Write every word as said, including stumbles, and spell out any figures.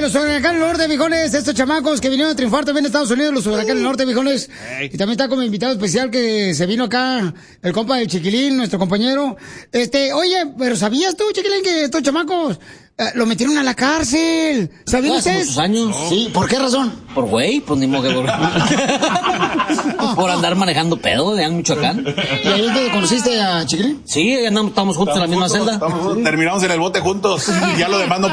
los huracanes del norte, viejones, estos chamacos que vinieron a triunfar también en Estados Unidos, los huracanes del norte, viejones. Y también está como invitado especial que se vino acá, el compa del Chiquilín, nuestro compañero. Este, oye, pero ¿sabías tú, Chiquilín, que estos chamacos eh, lo metieron a la cárcel? ¿Sabías Hace ustedes? muchos años. No. Sí, ¿por qué razón? Por güey, pues ni modo que por... por andar manejando pedo de Michoacán. ¿Y ahí te conociste a Chiquilín? Sí, andamos, estamos juntos estamos en la misma juntos, celda. Terminamos en el bote juntos. Ya lo demás no